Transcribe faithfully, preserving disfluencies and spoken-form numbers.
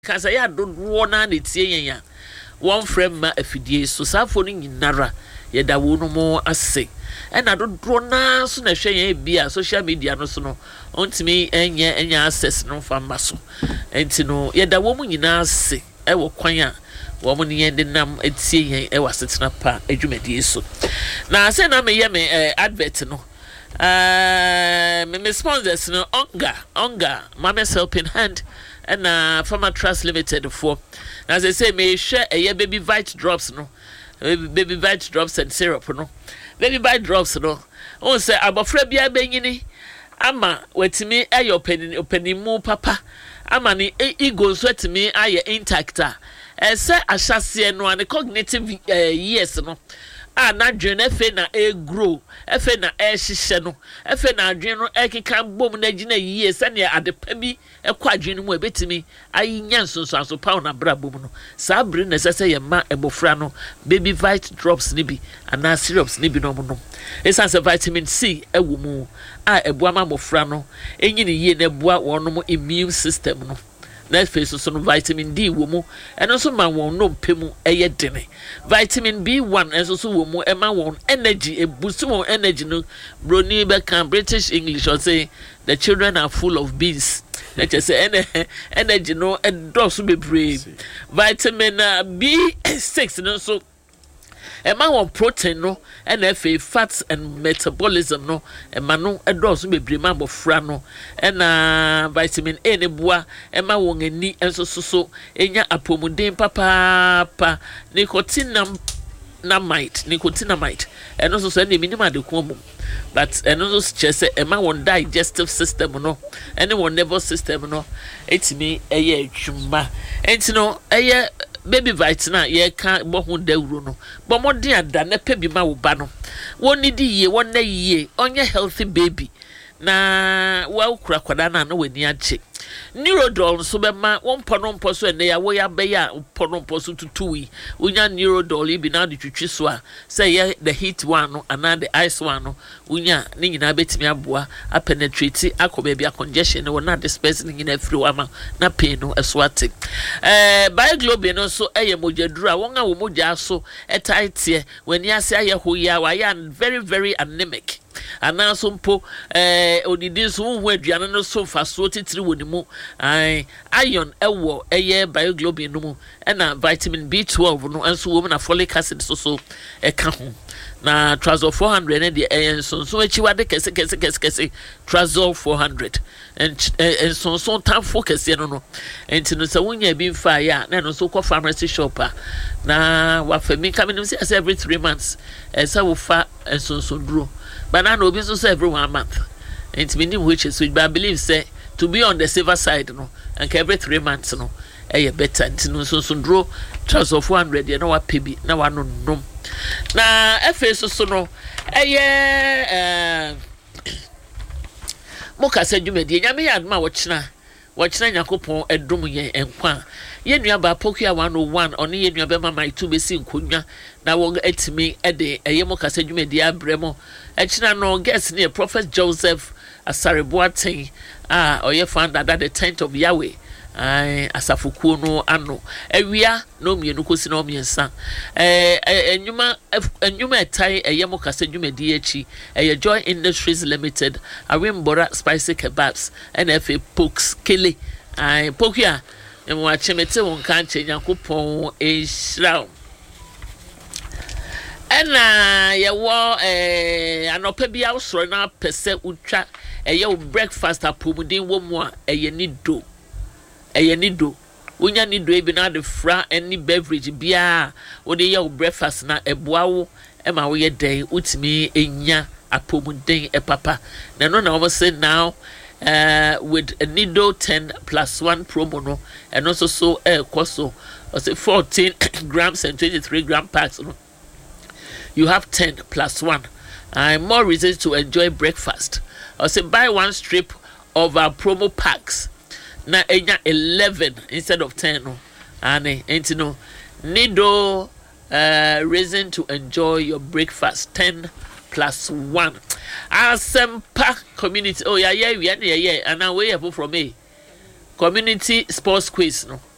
kasa ya do na na tie yen ya one frame ma afidie so safo no nyinara ye da wo no mo ase e na do na so na hwe yen bia social media no so no ontimi enye enya access no fa maso enti no ye da wo mu nyina ase e wo kwan a wo mu ne de nam etie yen e wasetena pa adwumadie so na se na me ye me eh, advert no uh me, me sponsors no onga onga Mama's Helping Hand and uh Farmer Trust Limited for as I say me share a baby vite drops no baby, baby vite drops and syrup no baby vite drops no on say abofra bia benyini ama wetimi ayo openi openi mu papa ama ni ego so wetimi aye intact a say ahyase no an cognitive uh, years no ah na dwen efe na e grow efe na e hihye no efe na adwen no ekeka bom na gina yie se ne adepa bi ekwa adwen mu ebetimi ayinya nsonso aso pound na bra bom no sa bre na sese ye ma ebofra no baby vite drops ni bi ana syrups ni bi no mo no essence vitamin C ewo mu a eboa ma bofra no enyini yie na eboa wono mo immune system no na face so no vitamin D wo mu eno so ma won no mpemu eye dene vitamin B one enso so wo mu e ma won energy e boost won energy no broni be can British English or say the children are full of beans let us say energy no e do so be brave vitamin uh, B six no so e ma won protein no and F fats and metabolism no e ma no e do so bebre ma bofra no e na vitamin A ne boa e ma won ani enso so so enya apomuden papa pa nicotinam namite nicotinamide eno so so ne minima de ko mu but eno so che say e ma won digestive system no ene won nervous system no etimi eye atwuma enti no eye baby vitamin ye kan bo hu dawuro no bo modin ada na pa bi ma wo ba no woni di ye won na ye onye healthy baby na wa ukura kwada na na wani ache neurodol so be ma won pono mpo so ene ya wo ya be ya pono mpo so tutuwi unya neurodol bi na de twitwi so a say ye the heat one no and the ice one no unya ni nyina betimi aboa a penetrate akoba bia congestion no na disperse ni nyina free wa ma na pain no eso ate eh bioglobin no so eye mojaduru a won a wo moja so etaite wani ase aye hoya wa ya very very anemic ana so mpo eh odidi so hu aduane no so fa so titiri woni mu ai iron ewo eye bioglobin no mu na vitamin B twelve no enso wo na folic acid so so e ka ho na trazol four hundred ne de eh so so achi wade kese kese kese kese trazol four hundred and and so so tan focus no no enti no so wonya bi mfa ya na no so ko pharmacy shop a na wa fami coming say every three months eh say wo fa so so duro but I know business every one month. It's meaning which is which, but I believe say to be on the safer side, no, and every three months, no, eh, better. No, so so draw trust of one hundred. You know what, P B. Now I know no. Now, F S so no, eh, yeah. Moka said you made. Yami adma watchna. Watchna Yakopon and Drumu and Kwa. Yen yaba Pokia one oh one on yen yabema my two basin kunya. Now won't et me a day a yemoka said you made the abremo. Echina no guess near Prophet Joseph Asaribuate. Ah, or you found that at the tent of Yahweh. Ay, asafuku no ano. Ewia no me no kosi no me san. Eh enyuma enyuma etai eyemoka said you made D H E. Eh Joy Industries Limited. Awimbora spicy kebabs. N F A pokes kele. Ay pokia. Emu achemete won kan che Yakopon e shraw. Ena ye wo eh anopa bia usoro na pese utwa eye wo breakfast apomuden wo mu a eye ni do eye ni do unya ni do e bi na de fra any beverage bia wo de ye wo breakfast na eboa wo e ma wo ye den utimi enya apomuden e papa na no na wo say now uh with a Nido ten plus one promo no and also so eh koso I say fourteen grams and twenty-three gram packs no. You have ten plus one. And more reasons to enjoy breakfast. I say buy one strip of our promo packs. Now eleven instead of ten. No. And ain't you know Nido uh reason to enjoy your breakfast. Ten plus one. Asempa community. Oh yeah, yeah, yeah, yeah, yeah. And now we have from me. Community sports quiz. No.